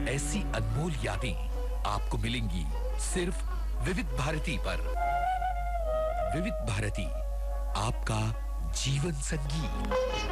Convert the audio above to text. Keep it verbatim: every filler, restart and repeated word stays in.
ऐसी अनमोल यादें आपको मिलेंगी सिर्फ विविध भारती पर। विविध भारती, आपका जीवन संगी।